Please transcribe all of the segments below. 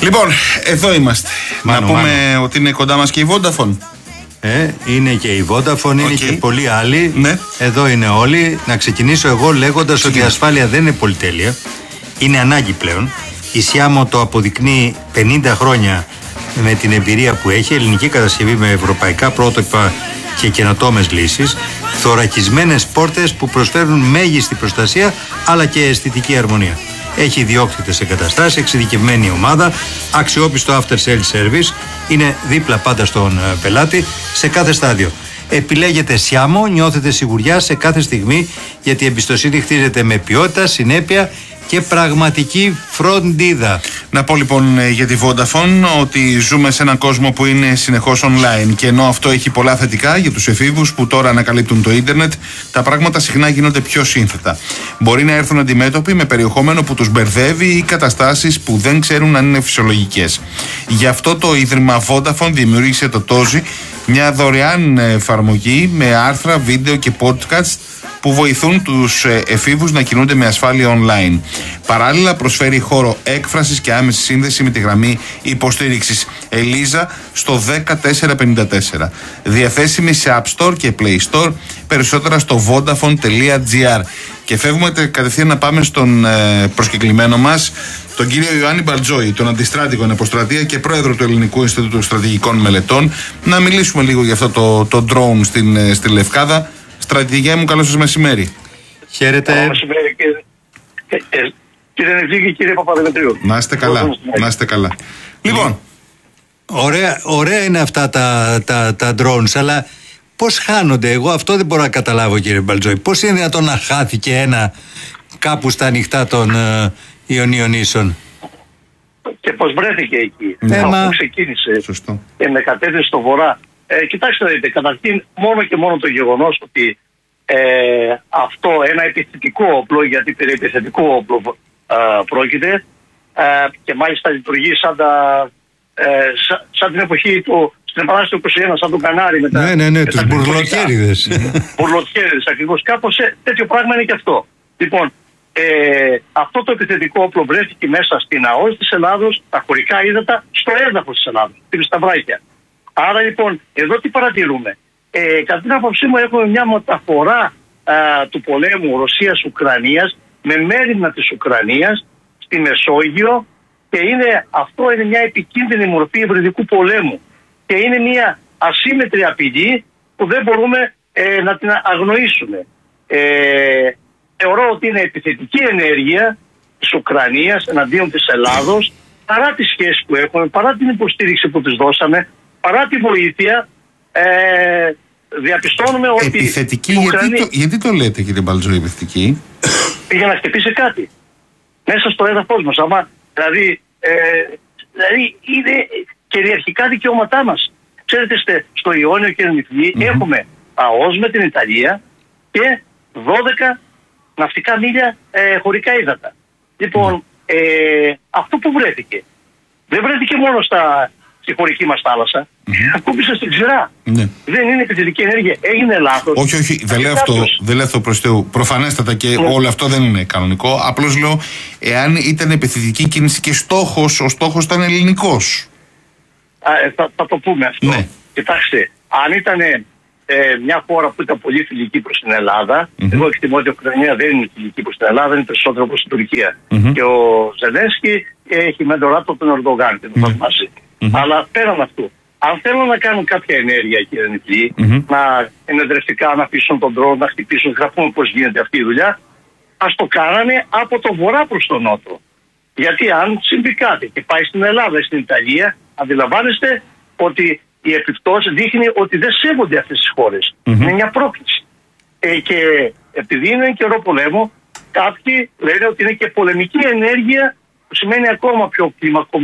Λοιπόν, εδώ είμαστε. Να πούμε ότι είναι κοντά μας και η Vodafone. Είναι και η Vodafone, είναι και πολλοί άλλοι. Ναι. Εδώ είναι όλοι. Να ξεκινήσω εγώ λέγοντας ότι η ασφάλεια δεν είναι πολυτέλεια. Είναι ανάγκη πλέον. Η Σιάμο το αποδεικνύει 50 χρόνια με την εμπειρία που έχει. Ελληνική κατασκευή με ευρωπαϊκά πρότυπα και καινοτόμες λύσεις. Θωρακισμένες πόρτες που προσφέρουν μέγιστη προστασία αλλά και αισθητική αρμονία. Έχει ιδιόκτητες εγκαταστάσεις, εξειδικευμένη ομάδα, αξιόπιστο after sales service. Είναι δίπλα πάντα στον πελάτη σε κάθε στάδιο. Επιλέγετε Σιάμο, νιώθετε σιγουριά σε κάθε στιγμή, γιατί η εμπιστοσύνη χτίζεται με ποιότητα, συνέπεια και πραγματική φροντίδα. Να πω λοιπόν για τη Vodafone ότι ζούμε σε έναν κόσμο που είναι συνεχώς online, και ενώ αυτό έχει πολλά θετικά για τους εφήβους που τώρα ανακαλύπτουν το ίντερνετ, τα πράγματα συχνά γίνονται πιο σύνθετα. Μπορεί να έρθουν αντιμέτωποι με περιεχόμενο που τους μπερδεύει ή καταστάσεις που δεν ξέρουν αν είναι φυσιολογικές. Γι' αυτό το Ίδρυμα Vodafone δημιούργησε το Tozi, μια δωρεάν εφαρμογή με άρθρα, βίντεο και podcast που βοηθούν τους εφήβους να κινούνται με ασφάλεια online. Παράλληλα προσφέρει χώρο έκφρασης και άμεση σύνδεση με τη γραμμή υποστήριξης Ελίζα στο 10454. Διαθέσιμη σε App Store και Play Store, περισσότερα στο vodafone.gr. Και φεύγουμε κατευθείαν να πάμε στον προσκεκλημένο μας, τον κύριο Ιωάννη Μπαλτζόη, τον αντιστράτηγο εν αποστρατεία και πρόεδρο του Ελληνικού Ινστιτούτου Στρατηγικών Μελετών, να μιλήσουμε λίγο για αυτό το drone στη Λευκάδα. Στρατηγέ μου, καλό σας μεσημέρι. Χαίρετε. Καλό μεσημέρι, κύριε Νευτίκη, κύριε Παπαδημητρίου. Να είστε καλά. Να είστε καλά. Λοιπόν. Ωραία είναι αυτά τα drones, αλλά πώς χάνονται? Εγώ αυτό δεν μπορώ να καταλάβω, κύριε Μπαλτζόη. Πώς είναι δυνατόν να χάθηκε ένα κάπου στα ανοιχτά των Ιωνίων Ίσων? Και πώς βρέθηκε εκεί? Αφού ξεκίνησε και με κατεύθυνση στο βορρά. Κοιτάξτε, δείτε, καταρχήν μόνο και μόνο το γεγονός ότι αυτό ένα επιθετικό όπλο, γιατί περί επιθετικό όπλο πρόκειται, και μάλιστα λειτουργεί σαν την εποχή στην Επανάσταση του 21, σαν τον Κανάρι. Ναι, τους μπουρλοτιέριδες. Μπουρλοτιέριδες, ακριβώς. Κάπως τέτοιο πράγμα είναι και αυτό. Λοιπόν, αυτό το επιθετικό όπλο βρέθηκε μέσα στην ΑΟΣ της Ελλάδος, τα χωρικά ύδατα, στο έδαφος της Ελλάδος, στην Σταυράκια. Άρα λοιπόν, εδώ τι παρατηρούμε? Κατά την άποψή μου, έχουμε μια μεταφορά του πολέμου Ρωσίας-Ουκρανίας με μέρημνα της Ουκρανίας στη Μεσόγειο, και αυτό είναι μια επικίνδυνη μορφή υβριδικού πολέμου και είναι μια ασύμμετρη απειλή που δεν μπορούμε να την αγνοήσουμε. Θεωρώ ότι είναι επιθετική ενέργεια της Ουκρανίας εναντίον της Ελλάδος, παρά τις σχέσεις που έχουμε, παρά την υποστήριξη που της δώσαμε, παρά τη βοήθεια. Διαπιστώνουμε ότι επιθετική, γιατί το λέτε, κύριε Μπαλτζόη, επιθετική? Για να χτυπήσει κάτι μέσα στο έδαφος μας. Δηλαδή είναι κυριαρχικά δικαιώματά μας. Ξέρετε, στο Ιόνιο και Ερυθρή έχουμε ΑΟΣ με την Ιταλία και 12 ναυτικά μίλια χωρικά ύδατα. Λοιπόν, αυτό που βρέθηκε δεν βρέθηκε μόνο στη χωρική μας θάλασσα, ακούμπησε στην ξηρά. Δεν είναι επιθετική ενέργεια, έγινε λάθος. Όχι, δεν λέω αυτό προς Θεού. Προφανέστατα και όλο αυτό δεν είναι κανονικό. Απλώς λέω, εάν ήταν επιθετική κίνηση και ο στόχος ήταν ελληνικός. Θα το πούμε αυτό. Κοιτάξτε, αν ήταν μια χώρα που ήταν πολύ φιλική προς την Ελλάδα, εγώ εκτιμώ ότι η Ουκρανία δεν είναι φιλική προς την Ελλάδα, είναι περισσότερο προς την Τουρκία. Και ο Ζελένσκι έχει μεντοράτο τον Ερντογάν και τον θαυμάζει. Αλλά πέραν αυτού, αν θέλουν να κάνουν κάποια ενέργεια, κύριε Νιπλή, να ενεδρευτικά να αφήσουν τον drone, να χτυπήσουν, θα πούμε πώς γίνεται αυτή η δουλειά, ας το κάνανε από το βορρά προς τον νότο. Γιατί αν συμβεί κάτι και πάει στην Ελλάδα ή στην Ιταλία, αντιλαμβάνεστε ότι η επιπτώση δείχνει ότι δεν σέβονται αυτές τις χώρες. Είναι μια πρόκληση. Και επειδή είναι καιρό πολέμου, κάποιοι λένε ότι είναι και πολεμική ενέργεια, που σημαίνει ακόμα πιο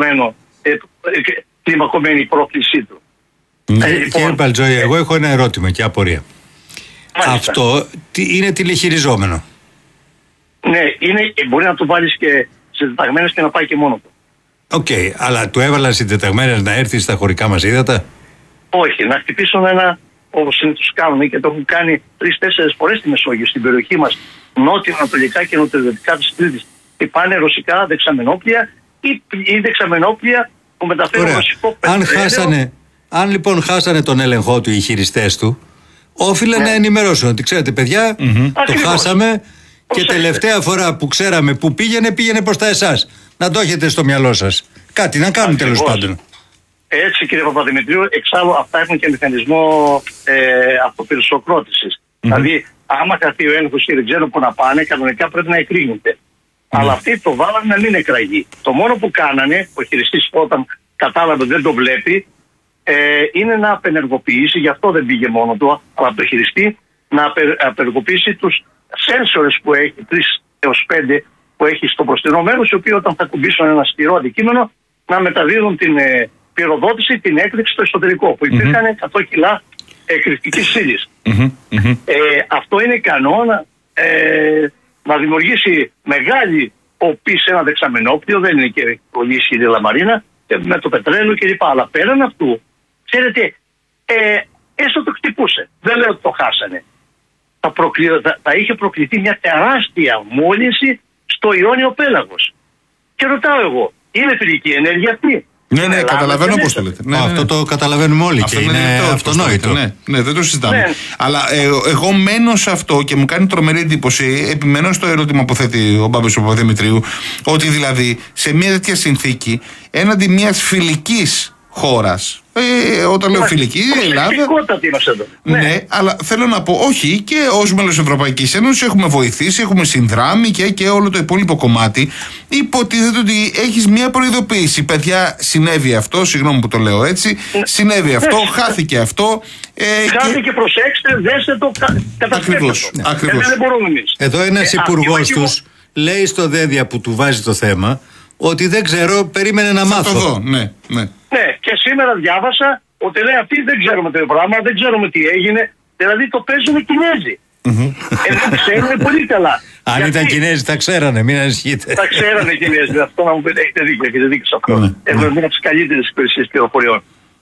κλιμακωμένη η πρόκλησή του. Κύριε Μπαλτζόη, εγώ έχω ένα ερώτημα και απορία. Μάλιστα. Αυτό είναι τηλεχειριζόμενο? Ναι, μπορεί να το βάλεις και σε τεταγμένες και να πάει και μόνο του. Οκ, αλλά του έβαλαν συντεταγμένες να έρθει στα χωρικά μας ύδατα? Όχι, να χτυπήσουν όπως συνήθως κάνουν και το έχουν κάνει 3-4 φορές στη Μεσόγειο, στην περιοχή μας, νότιο-ανατολικά και νοτιοδυτικά της Κρήτης. Πάνε ρωσικά δεξαμενόπλια ή δεξαμενόπλια που μεταφέρουν ρωσικό πετρέλαιο. Αν λοιπόν χάσανε τον έλεγχό του οι χειριστές του, όφιλε να ενημερώσουν ότι ξέρετε παιδιά, το χάσαμε και τελευταία φορά που ξέραμε που πήγαινε προς τα εσάς. Να το έχετε στο μυαλό σας. Κάτι να κάνουν τέλος πάντων. Έτσι κύριε Παπαδημητρίου, εξάλλου αυτά έχουν και μηχανισμό αυτοπυρσοκρότησης. Δηλαδή, άμα χαθεί ο έλεγχος και δεν ξέρουν πού να πάνε, κανονικά πρέπει να εκρήγνεται. Αλλά αυτοί το βάλανε να μην εκραγεί. Το μόνο που κάνανε, ο χειριστής όταν κατάλαβε δεν το βλέπει, είναι να απενεργοποιήσει, γι' αυτό δεν πήγε μόνο του, αλλά το χειριστή, να απενεργοποιήσει τους σένσορες που έχει, 3 έως 5 που έχει στο μπροστινό μέρος, οι οποίοι όταν θα κουμπίσουν ένα σκληρό αντικείμενο να μεταδίδουν την πυροδότηση, την έκρηξη στο εσωτερικό, που υπήρχαν 100 κιλά εκρηκτικής ύλης. Αυτό είναι ικανό να δημιουργήσει μεγάλη οπή σε ένα δεξαμενόπλιο, δεν είναι και πολύ ισχυρή λαμαρίνα, με το πετρέλαιο κλπ. Αλλά πέραν αυτού, ξέρετε, έστω το χτυπούσε. Δεν λέω ότι το χάσανε. Θα είχε προκληθεί μια τεράστια μόλυνση στο Ιόνιο πέλαγος. Και ρωτάω εγώ, είναι φιλική ενέργεια αυτή? Ναι, καταλαβαίνω πώς το λέτε. Αυτό το καταλαβαίνουμε όλοι και είναι αυτονόητο. Ναι, δεν το συζητάμε. Αλλά εγώ μένω σε αυτό και μου κάνει τρομερή εντύπωση, επιμένω στο ερώτημα που θέτει ο Μπάμπης ο Παπαδημητρίου, ότι δηλαδή σε μια τέτοια συνθήκη έναντι μιας φιλικής χώρας, όταν λέω φιλική, η Ελλάδα. Ναι, αλλά θέλω να πω, όχι, και ως μέλος της Ευρωπαϊκής Ένωσης έχουμε βοηθήσει, έχουμε συνδράμει και όλο το υπόλοιπο κομμάτι. Υποτίθεται ότι έχεις μια προειδοποίηση. Παιδιά, συνέβη αυτό, συγγνώμη που το λέω έτσι, συνέβη αυτό, χάθηκε αυτό. Χάθηκε, προσέξτε, δέστε το, ακριβώς. Δεν μπορούμε εμείς. Εδώ ένας υπουργός τους λέει στο Δέδια που του βάζει το θέμα ότι δεν ξέρω, περίμενε να μάθω. Θα το δω, ναι. Ναι, και σήμερα διάβασα ότι λέει αυτοί δεν ξέρουμε το πράγμα, δεν ξέρουμε τι έγινε. Δηλαδή το παίζουν οι Κινέζοι. Δεν ξέρουν πολύ καλά. Αν ήταν Κινέζοι θα ξέρανε, μην ανησυχείτε. Θα ξέρανε οι Κινέζοι, αυτό να μου πείτε, έχετε δίκιο, έχετε δίκιο σε αυτό. Έχουμε μία από τις καλύτερες υπηρεσίες πληροφοριών.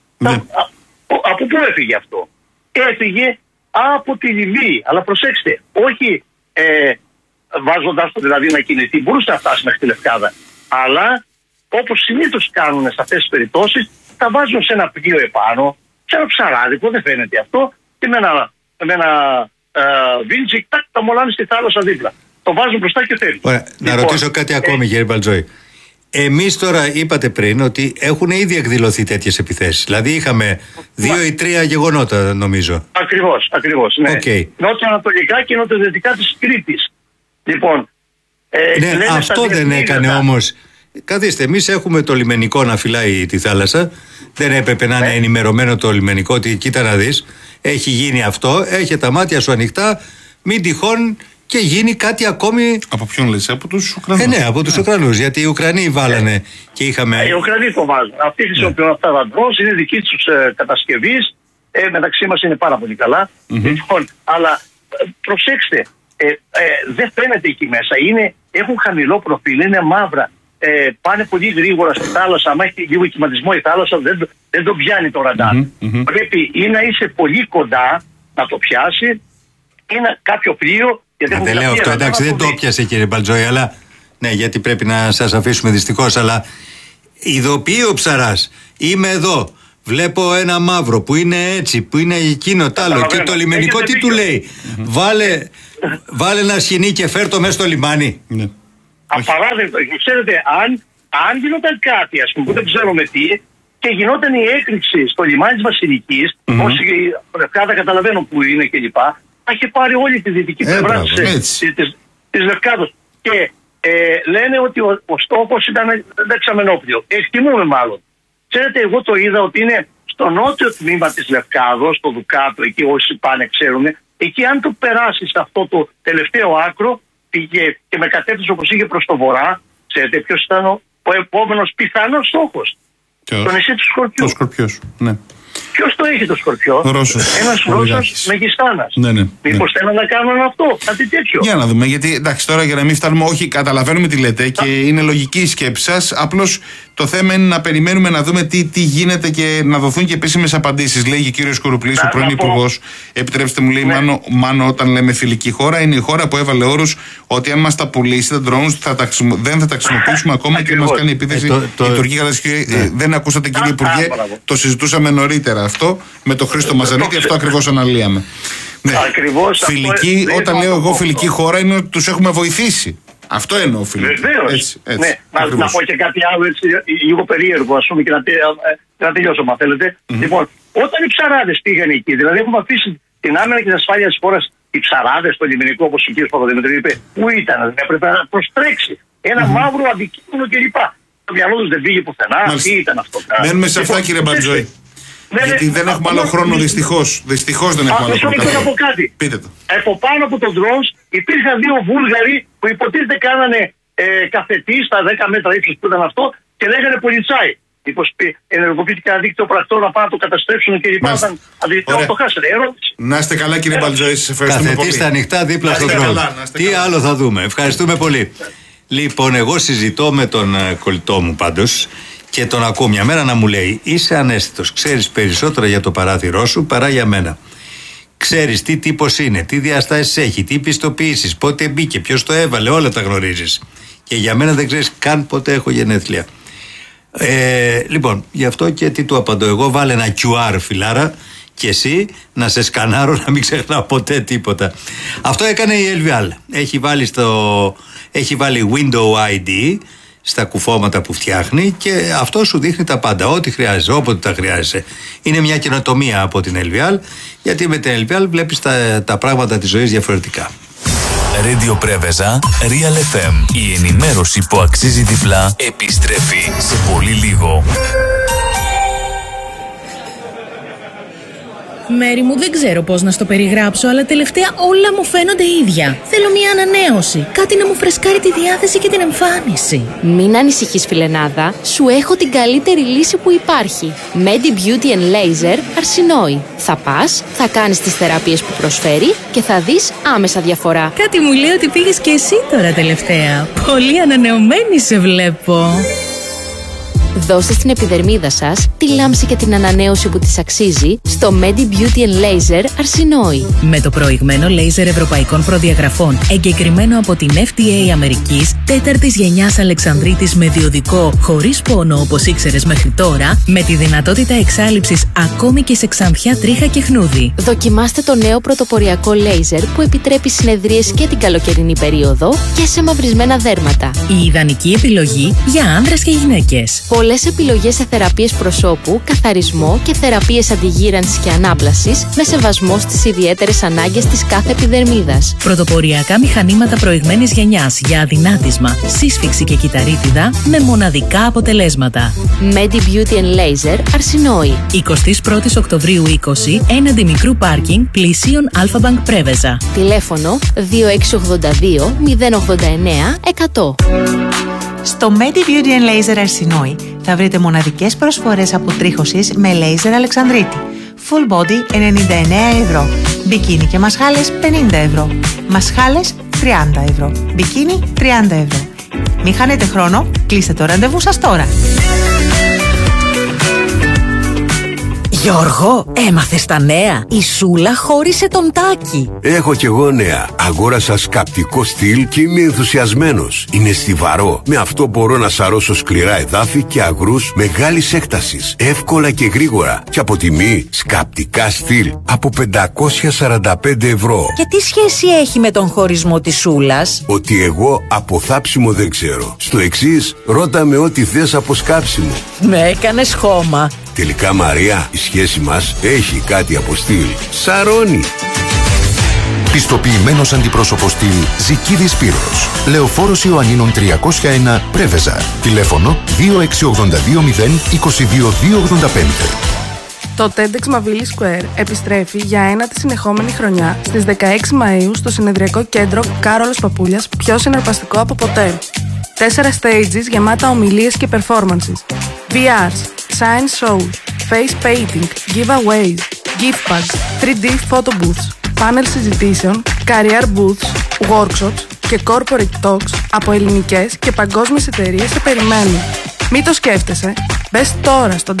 Από πού έφυγε αυτό? Έφυγε από τη Λιβύη. Αλλά προσέξτε, όχι βάζοντας το δηλαδή να κινηθεί, μπορούσε να φτάσει μέχρι τη Λευκάδα. Αλλά όπως συνήθως κάνουν σε αυτές τις περιπτώσεις, τα βάζουν σε ένα πλοίο επάνω, σε ένα ψαράδικο, δεν φαίνεται αυτό, και με ένα βίντζικ, τα μολάνε στη θάλασσα δίπλα. Το βάζουν μπροστά και φεύγουν. Ωραία, να ρωτήσω κάτι ακόμη, κύριε Μπαλτζόη. Εμείς τώρα είπατε πριν ότι έχουν ήδη εκδηλωθεί τέτοιες επιθέσεις. Δηλαδή είχαμε 2 ή 3 γεγονότα, νομίζω. Ακριβώς. Ναι. Νότιο-ανατολικά και νότιο-δυτικά της Κρήτης. Λοιπόν. Ναι, αυτό δεν έκανε όμως. Καθίστε, εμείς έχουμε το λιμενικό να φυλάει τη θάλασσα. Δεν έπρεπε να είναι ενημερωμένο το λιμενικό ότι κοίτα να δεις, έχει γίνει αυτό, έχει τα μάτια σου ανοιχτά, μην τυχόν και γίνει κάτι ακόμη. Από ποιον λες, από τους Ουκρανούς? Ναι, από τους Ουκρανούς, γιατί οι Ουκρανοί βάλανε και είχαμε. Οι Ουκρανοί το βάζουν. Αυτοί χρησιμοποιούν αυτά τα ντρόουν, είναι δική τους κατασκευής. Μεταξύ μας είναι πάρα πολύ καλά. Λοιπόν, αλλά προσέξτε, δεν φαίνεται εκεί μέσα. Έχουν χαμηλό προφίλ, είναι μαύρα. Πάνε πολύ γρήγορα στη θάλασσα. Αν έχει λίγο κυματισμό η θάλασσα, δεν το πιάνει το ραντάρ. Πρέπει ή να είσαι πολύ κοντά να το πιάσει, ή κάποιο πλοίο. Δεν λέω αυτό, εντάξει, δεν το πιάσε κύριε Μπαλτζόη, αλλά ναι, γιατί πρέπει να σας αφήσουμε δυστυχώς. Αλλά ειδοποιεί ο ψαράς, είμαι εδώ. Βλέπω ένα μαύρο που είναι έτσι, που είναι εκείνο τ' άλλο. Και το λιμενικό τι του λέει? Βάλε ένα σκηνή και φέρ' το μέσα στο λιμάνι. Απαράδεκτο. Ξέρετε, αν γινόταν κάτι, ας πούμε, που δεν ξέρουμε τι, και γινόταν η έκρηξη στο λιμάνι της Βασιλικής, όσοι Λευκάδα καταλαβαίνουν που είναι κλπ., θα είχε πάρει όλη τη δυτική πλευρά της Λευκάδος. Και λένε ότι ο στόχος ήταν δεξαμενόπλιο. Εκτιμούμε μάλλον. Ξέρετε, εγώ το είδα ότι είναι στο νότιο τμήμα της Λευκάδος, στο Δουκάτο, εκεί όσοι πάνε ξέρουν, εκεί αν το περάσει σε αυτό το τελευταίο άκρο, πήγε και με κατεύθυνση όπως είχε προς το βορρά, ξέρετε ποιος ήταν ο επόμενος πιθανός στόχος? Το νησί του Σκορπιού. Το Σκορπιός, ναι. Ποιος το έχει το σκορπιό? Ένας Ρώσος Μεγιστάνας. Μήπως θέλουν να κάνουν αυτό, κάτι τέτοιο? Για να δούμε, γιατί εντάξει, τώρα για να μην φτάνουμε, όχι, καταλαβαίνουμε τι λέτε και είναι λογική η σκέψη σας. Απλώς το θέμα είναι να περιμένουμε να δούμε τι γίνεται και να δοθούν και επίσημες απαντήσεις. Λέει και ο κύριος Κουροπλής, ο πρώην υπουργός, επιτρέψτε μου, λέει, Μάνο, όταν λέμε φιλική χώρα, είναι η χώρα που έβαλε όρους ότι αν μας τα πουλήσει τα drones δεν θα τα χρησιμοποιήσουμε ακόμα και μας κάνει επίθεση η τουρκική κατασκευή. Δεν ακούσατε, κύριε Υπουργέ, το συζητούσαμε νωρίτερα αυτό με τον Χρήστο Μαζανίτη, αυτό ακριβώς αναλύαμε. Ναι. Φιλική, όταν λέω εγώ φιλική χώρα, είναι ότι τους έχουμε βοηθήσει. Αυτό εννοώ, φιλική. Βεβαίως. Ναι. Να πω και κάτι άλλο έτσι, λίγο περίεργο, ας πούμε, και να τελειώσω, αν θέλετε. Λοιπόν, όταν οι ψαράδες πήγαν εκεί, δηλαδή έχουμε αφήσει την άμυνα και την ασφάλεια της χώρας, οι ψαράδες στο λιμενικό, όπως ο κ. Παπαδημητρίου είπε, πού ήταν, δεν έπρεπε να προστρέξει. Ένα μαύρο αντικείμενο κλπ. Το μυαλό τους δεν πήγε πουθενά. Τι ήταν αυτό? Μένουμε σε αυτά, κύριε Μπαρτζόη. Γιατί δεν έχουμε άλλο χρόνο, δυστυχώς. Δυστυχώς δεν έχουμε άλλο χρόνο. Να πω κάτι. Πείτε το. Από πάνω από τον drones υπήρχαν δύο Βούλγαροι που υποτίθεται κάνανε καφετή στα 10 μέτρα ύψος που ήταν αυτό και λέγανε Πολιτσάι. Ενεργοποιήθηκε ένα δίκτυο πρακτών να πάνε να το καταστρέψουν και λοιπά. Όταν το χάσανε. Ερώτηση. Να είστε καλά, κύριε Μπαλτζόη, σας ευχαριστούμε πολύ. Καθετή στα ανοιχτά δίπλα στον drone. Τι άλλο θα δούμε. Ευχαριστούμε πολύ. Λοιπόν, εγώ συζητώ με τον κολλητό μου πάντως. Και τον ακούω μια μέρα να μου λέει: είσαι ανέστητος, ξέρεις περισσότερα για το παράθυρό σου παρά για μένα. Ξέρεις τι τύπος είναι, τι διαστάσεις έχει, τι πιστοποιήσεις, πότε μπήκε, ποιος το έβαλε, όλα τα γνωρίζεις. Και για μένα δεν ξέρεις καν πότε έχω γενέθλια. Λοιπόν, γι' αυτό και τι του απαντώ εγώ: βάλε ένα QR, φιλάρα, και εσύ να σε σκανάρω, να μην ξεχνάω ποτέ τίποτα. Αυτό έκανε η LVL. Έχει βάλει Window ID στα κουφώματα που φτιάχνει και αυτό σου δείχνει τα πάντα, ό,τι χρειάζεσαι, όποτε τα χρειάζεσαι. Είναι μια καινοτομία από την LVL, γιατί με την LVL βλέπεις τα πράγματα της ζωής διαφορετικά. Radio Πρέβεζα, Real FM. Η ενημέρωση που αξίζει διπλά επιστρέφει σε πολύ λίγο. Μέρη μου, δεν ξέρω πώς να στο περιγράψω, αλλά τελευταία όλα μου φαίνονται ίδια. Θέλω μια ανανέωση. Κάτι να μου φρεσκάρει τη διάθεση και την εμφάνιση. Μην ανησυχείς, φιλενάδα. Σου έχω την καλύτερη λύση που υπάρχει. Medi Beauty and Laser Αρσινόη. Θα πας, θα κάνεις τις θεραπείες που προσφέρει και θα δεις άμεσα διαφορά. Κάτι μου λέει ότι πήγες και εσύ τώρα τελευταία. Πολύ ανανεωμένη σε βλέπω. Δώστε στην επιδερμίδα σας τη λάμψη και την ανανέωση που της αξίζει στο Medi Beauty and Laser Αρσινόη. Με το προηγμένο λέιζερ ευρωπαϊκών προδιαγραφών, εγκεκριμένο από την FDA Αμερικής, 4ης γενιάς Αλεξανδρίτης με διοδικό, χωρίς πόνο όπως ήξερες μέχρι τώρα, με τη δυνατότητα εξάλειψης ακόμη και σε ξανθιά, τρίχα και χνούδι. Δοκιμάστε το νέο πρωτοποριακό λέιζερ που επιτρέπει συνεδρίες και την καλοκαιρινή περίοδο και σε μαυρισμένα δέρματα. Η ιδανική επιλογή για άνδρες και γυναίκες. Πολλές επιλογές σε θεραπείες προσώπου, καθαρισμό και θεραπείες αντιγύρανσης και ανάπλασης με σεβασμό στις ιδιαίτερες ανάγκες της κάθε επιδερμίδας. Πρωτοποριακά μηχανήματα προηγμένης γενιάς για αδυνάτισμα, σύσφυξη και κυταρίτιδα με μοναδικά αποτελέσματα. Medi Beauty and Laser Αρσινόη. 21 Οκτωβρίου 20, έναντι μικρού πάρκινγκ πλησίων Αλφα-Μπανκ Πρέβεζα. Τηλέφωνο 2682 089 100. Στο Medi Beauty and Laser Αρσινόη θα βρείτε μοναδικές προσφορές αποτρίχωσης με λέιζερ Αλεξανδρίτη. Full body 99 ευρώ. Μπικίνι και μασχάλες 50 ευρώ. Μασχάλες 30 ευρώ. Μπικίνι 30 ευρώ. Μην χάνετε χρόνο, κλείστε το ραντεβού σας τώρα. Γιώργο, έμαθες τα νέα. Η Σούλα χώρισε τον Τάκη. Έχω κι εγώ νέα. Αγόρασα σκαπτικό στυλ και είμαι ενθουσιασμένος. Είναι στιβαρό. Με αυτό μπορώ να σαρώσω σκληρά εδάφη και αγρούς μεγάλης έκτασης. Εύκολα και γρήγορα. Και από τιμή σκαπτικά στυλ από 545 ευρώ. Και τι σχέση έχει με τον χωρισμό της Σούλας? Ότι εγώ από θάψιμο δεν ξέρω. Στο εξής, ρώτα με ό,τι θες από σκάψιμο. Με έκανες χώμα. Τελικά, Μαρία, η σχέση μας έχει κάτι από στυλ. Σαρώνει. Πιστοποιημένος αντιπρόσωπος στυλ Ζικίδης Σπύρος. Λεωφόρος Ιωαννίνων 301 Πρέβεζα. Τηλέφωνο 2682 0 22285. Το TEDx Mavili Square επιστρέφει για ένατη συνεχόμενη χρονιά στις 16 Μαΐου στο συνεδριακό κέντρο Κάρολος Παπούλιας, πιο συναρπαστικό από ποτέ. 4 stages γεμάτα ομιλίες και performances, VRs, science shows, face painting, giveaways, gift bags, 3D photo booths, πάνελ συζητήσεων, career booths, workshops και corporate talks από ελληνικές και παγκόσμιες εταιρείες σε περιμένουν. Μην το σκέφτεσαι. Μπες τώρα στο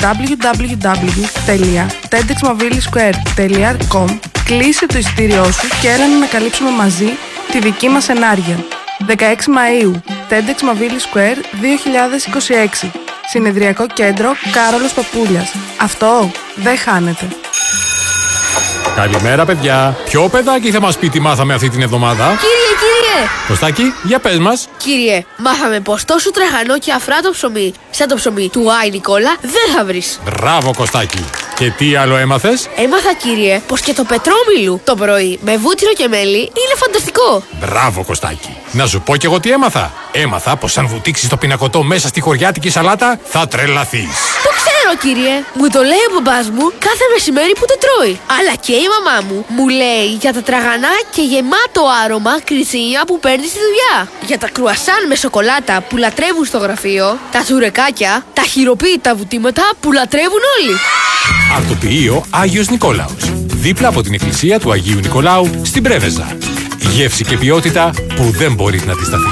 www.tedxmobilisquare.com, κλείσε το εισιτήριό σου και έλα να ανακαλύψουμε μαζί τη δική μας ενάργεια. 16 Μαΐου, TEDx Mavili Square 2026. Συνεδριακό κέντρο Κάρολος Παπούλιας. Αυτό δεν χάνεται. Καλημέρα, παιδιά. Ποιο παιδάκι θα μας πει τι μάθαμε αυτή την εβδομάδα? Κύριε! Κωστάκη, για πες μας. Κύριε, μάθαμε πως τόσο τραχανό και αφράτο ψωμί, σαν το ψωμί του Άι Νικόλα, δεν θα βρεις. Μπράβο, Κωστάκη. Και τι άλλο έμαθες? Έμαθα, κύριε, πως και το πετρόμιλου το πρωί με βούτυρο και μέλι είναι φανταστικό. Μπράβο, Κωστάκη. Να σου πω κι εγώ τι έμαθα. Έμαθα πως αν βουτήξεις το πινακωτό μέσα στη χωριάτικη σαλάτα, θα τρελαθείς. Το ξέρω, κύριε. Μου το λέει ο μπαμπάς μου κάθε μεσημέρι που το τρώει. Αλλά και η μαμά μου λέει για τα τραγανά και γεμάτο άρωμα κριτσίνια που παίρνει στη δουλειά. Για τα κρουασάν με σοκολάτα που λατρεύουν στο γραφείο. Τα τσουρεκάκια, τα χειροποίητα βουτήματα που λατρεύουν όλοι. Αρτοποιείο Άγιος Νικόλαος. Δίπλα από την εκκλησία του Αγίου Νικολάου στην Πρέβεζα. Γεύση και ποιότητα που δεν μπορείς να αντισταθείς.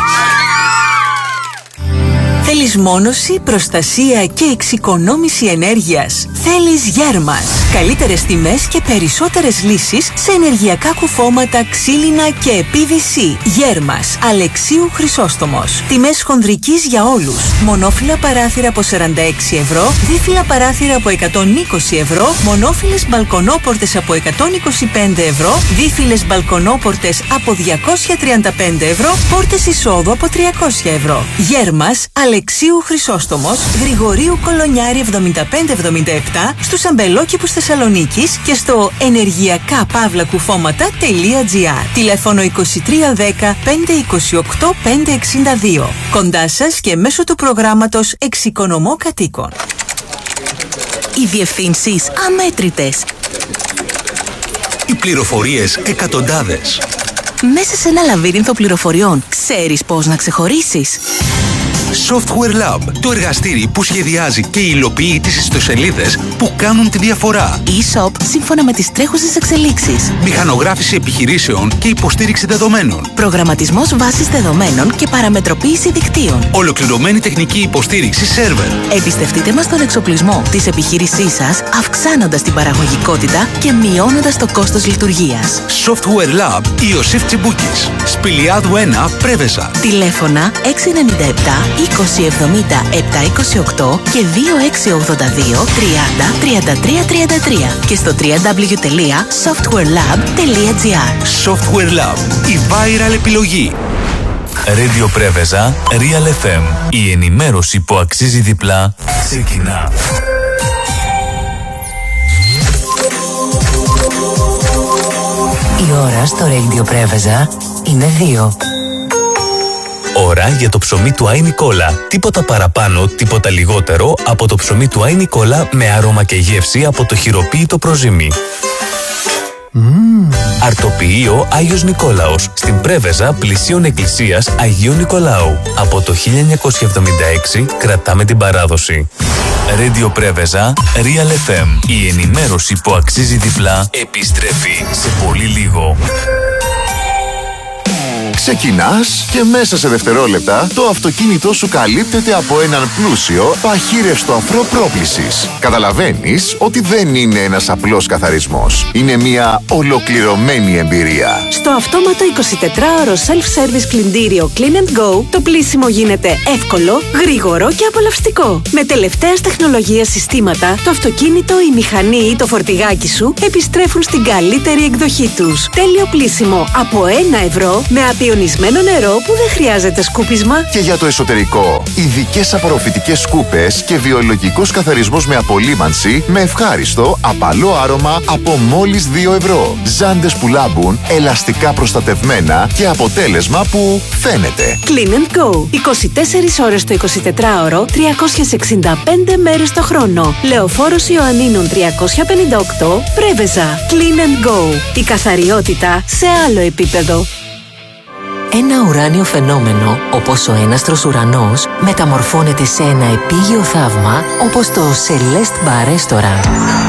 Θέλεις μόνωση, προστασία και εξοικονόμηση ενέργειας? Θέλεις Γέρμας. Καλύτερες τιμές και περισσότερες λύσεις σε ενεργειακά κουφώματα, ξύλινα και PVC. Γέρμας. Αλεξίου Χρυσόστομος. Τιμές χονδρικής για όλους. Μονόφυλλα παράθυρα από 46 ευρώ, δίφυλλα παράθυρα από 120 ευρώ, μονόφυλλες μπαλκονόπορτες από 125 ευρώ, δίφυλλες μπαλκονόπορτες από 235 ευρώ, πόρτες εισόδου από 300 ευρώ. Γέρμας. Αλεξίου Χρυσόστομος, Γρηγορίου Κολονιάρη 7577, στους αμπελόκηπους Θεσσαλονίκης και στο ενεργειακά-κουφώματα.gr. Τηλέφωνο 2310 528 562. Κοντά σας και μέσω του προγράμματος Εξοικονομώ Κατοίκων. Οι διευθύνσεις αμέτρητες. Οι πληροφορίες εκατοντάδες. Μέσα σε ένα λαβύρινθο πληροφοριών, ξέρεις πώς να ξεχωρίσεις? Software Lab, το εργαστήρι που σχεδιάζει και υλοποιεί τις ιστοσελίδες που κάνουν τη διαφορά. E-shop σύμφωνα με τις τρέχουσες εξελίξεις. Μηχανογράφηση επιχειρήσεων και υποστήριξη δεδομένων. Προγραμματισμός βάσης δεδομένων και παραμετροποίηση δικτύων. Ολοκληρωμένη τεχνική υποστήριξη σερβερ. Εμπιστευτείτε μας τον εξοπλισμό της επιχείρησής σας, αυξάνοντας την παραγωγικότητα και μειώνοντας το κόστος λειτουργίας. Software Lab Ιωσήφ Τσιμπούκης. Σπηλιάδου 1, Πρέβεζα. Τηλέφωνα 697 2070 728 και 2682 30 33 33 και στο www.softwarelab.gr. Software Lab, η viral επιλογή. Radio Πρέβεζα, Real FM. Η ενημέρωση που αξίζει διπλά ξεκινά. Η ώρα στο Radio Πρέβεζα είναι 2. Ώρα για το ψωμί του Άι Νικόλα. Τίποτα παραπάνω, τίποτα λιγότερο από το ψωμί του Άι Νικόλα με άρωμα και γεύση από το χειροποίητο προζύμι. Αρτοποιείο Άγιος Νικόλαος στην Πρέβεζα πλησίων εκκλησίας Αγίου Νικολάου. Από το 1976 κρατάμε την παράδοση. Radio Πρέβεζα, Real FM. Η ενημέρωση που αξίζει διπλά επιστρέφει σε πολύ λίγο. Ξεκινάς και μέσα σε δευτερόλεπτα το αυτοκίνητό σου καλύπτεται από έναν πλούσιο παχύρευστο αφρό πρόплησης. Καταλαβαίνεις ότι δεν είναι ένας απλός καθαρισμός. Είναι μια ολοκληρωμένη εμπειρία. Στο αυτόματο 24ωρο self-service πλυντήριο Clean & Go το πλύσιμο γίνεται εύκολο, γρήγορο και απολαυστικό. Με τελευταίας τεχνολογίας συστήματα, το αυτοκίνητο, η μηχανή ή το φορτηγάκι σου επιστρέφουν στην καλύτερη εκδοχή τους. Τέλειο πλύσιμο από 1 ευρώ με απειωνισμένο νερό που δεν χρειάζεται σκούπισμα. Και για το εσωτερικό, ειδικές απορροφητικές σκούπες και βιολογικός καθαρισμός με απολύμανση με ευχάριστο, απαλό άρωμα από μόλις 2 ευρώ. Ζάντες που λάμπουν, ελαστικά προστατευμένα και αποτέλεσμα που φαίνεται. Clean & Go. 24 ώρες το 24ωρο, 365 μέρες το χρόνο. Λεωφόρος Ιωαννίνων 358, Πρέβεζα. Clean & Go. Η καθαριότητα σε άλλο επίπεδο. Ένα ουράνιο φαινόμενο, όπως ο έναστρος ουρανός, μεταμορφώνεται σε ένα επίγειο θαύμα, όπως το Celeste Bar Restaurant.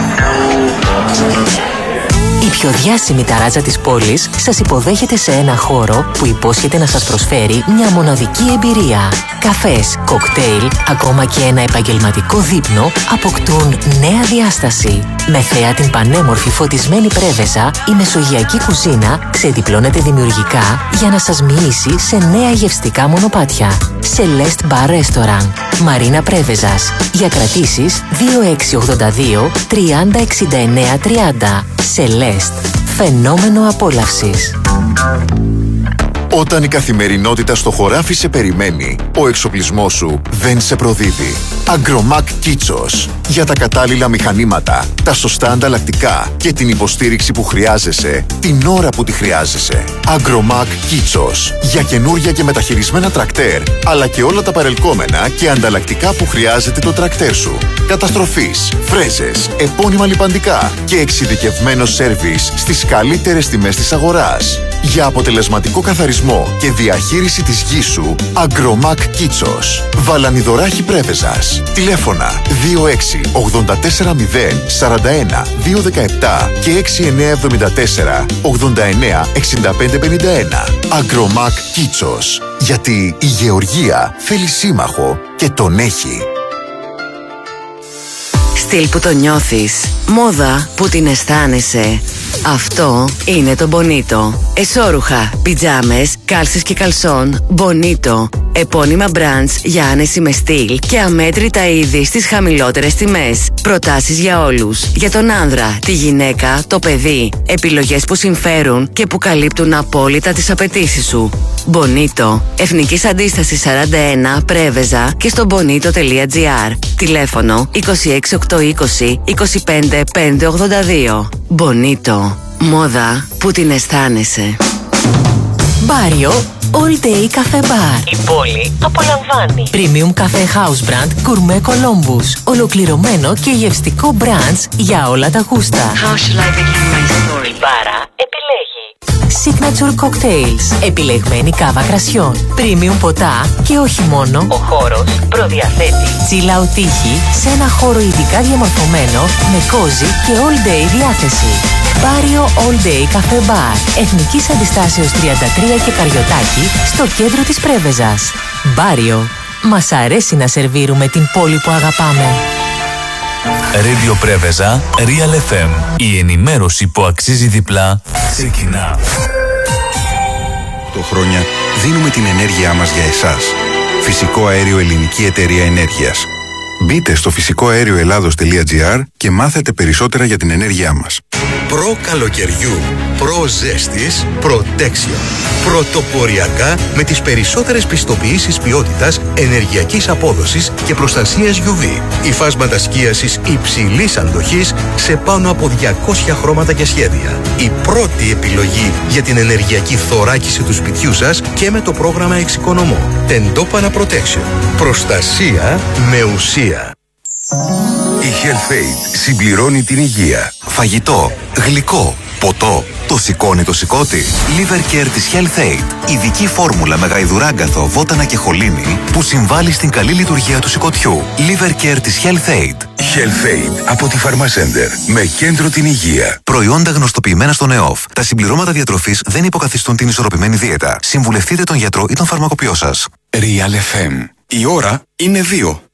Η πιο διάσημη ταράτσα της πόλης σας υποδέχεται σε ένα χώρο που υπόσχεται να σας προσφέρει μια μοναδική εμπειρία. Καφές, κοκτέιλ, ακόμα και ένα επαγγελματικό δείπνο αποκτούν νέα διάσταση. Με θέα την πανέμορφη φωτισμένη πρέβεζα, η μεσογειακή κουζίνα ξεδιπλώνεται δημιουργικά για να σας μοιήσει σε νέα γευστικά μονοπάτια. Celeste Bar Restaurant, Μαρίνα Πρέβεζας. Για κρατήσεις 2682 30 69 30. Celeste, φαινόμενο απόλαυσης. Όταν η καθημερινότητα στο χωράφι σε περιμένει, ο εξοπλισμός σου δεν σε προδίδει. Agromac Kitsos. Για τα κατάλληλα μηχανήματα, τα σωστά ανταλλακτικά και την υποστήριξη που χρειάζεσαι, την ώρα που τη χρειάζεσαι. Agromac Kitsos. Για καινούρια και μεταχειρισμένα τρακτέρ, αλλά και όλα τα παρελκόμενα και ανταλλακτικά που χρειάζεται το τρακτέρ σου. Καταστροφής, φρέζες, επώνυμα λιπαντικά και εξειδικευμένο σέρβις στις καλύτερες τιμές της αγοράς. Για αποτελεσματικό καθαρισμό και διαχείριση της γης σου, Agromac Kitsos. Βαλανιδωράχη Πρέβεζας. Τηλέφωνα 26 84 0 41 217 και 6974 89 65 51. Agromac Kitsos. Γιατί η γεωργία θέλει σύμμαχο και τον έχει. Στυλ που το νιώθεις, μόδα που την αισθάνεσαι. Αυτό είναι το Bonito. Εσώρουχα, πιτζάμες, κάλσες και καλσόν, Bonito. Επώνυμα brands για άνεση με στυλ και αμέτρητα είδη στις χαμηλότερες τιμές. Προτάσεις για όλους. Για τον άνδρα, τη γυναίκα, το παιδί. Επιλογές που συμφέρουν και που καλύπτουν απόλυτα τις απαιτήσεις σου. Bonito. Εθνικής Αντίστασης 41, Πρέβεζα και στο bonito.gr. Τηλέφωνο 26820 25 582. Bonito. Μόδα που την αισθάνεσαι. Μπάριο All Day Cafe Bar. Η πόλη απολαμβάνει. Premium Cafe House Brand Gourmet Columbus. Ολοκληρωμένο και γευστικό branch για όλα τα γούστα. How shall I begin my story? Η μπάρα επιλέγει. Signature Cocktails. Επιλεγμένη κάβα κρασιών. Premium ποτά και όχι μόνο. Ο χώρος προδιαθέτει chill out τύχη σε ένα χώρο ειδικά διαμορφωμένο με cozy και all day διάθεση. Μπάριο All Day Cafe Bar. Εθνικής Αντιστάσεως 33 και Καριωτάκη στο κέντρο της Πρέβεζας. Μπάριο. Μας αρέσει να σερβίρουμε την πόλη που αγαπάμε. Radio Πρέβεζα, Real FM. Η ενημέρωση που αξίζει διπλά ξεκινά. 8 χρόνια δίνουμε την ενέργειά μας για εσάς. Φυσικό αέριο Ελληνική Εταιρεία Ενέργειας. Μπείτε στο φυσικοαέρioελλάδος.gr και μάθετε περισσότερα για την ενέργειά μας. Προ καλοκαιριού, προ ζέστης, Protection. Πρωτοποριακά με τις περισσότερες πιστοποιήσεις ποιότητας, ενεργειακής απόδοσης και προστασίας UV. Υφάσματα σκίασης υψηλής αντοχής σε πάνω από 200 χρώματα και σχέδια. Η πρώτη επιλογή για την ενεργειακή θωράκιση του σπιτιού σας και με το πρόγραμμα Εξοικονομώ. Τεντόπανα Protection. Προστασία με ουσία. Η HealthAid συμπληρώνει την υγεία. Φαγητό, γλυκό, ποτό. Το σηκώνει το σηκώτη. Liver Care της HealthAid. Ειδική φόρμουλα με γαϊδουράγκαθο, βότανα και χολίνη που συμβάλλει στην καλή λειτουργία του σηκωτιού. Liver Care της HealthAid. HealthAid από τη Pharmacenter με κέντρο την υγεία. Προϊόντα γνωστοποιημένα στον ΕΟΦ. Τα συμπληρώματα διατροφής δεν υποκαθιστούν την ισορροπημένη δίαιτα. Συμβουλευτείτε τον γιατρό ή τον φαρμακοποιό σας. Real FM. Η ώρα είναι 2.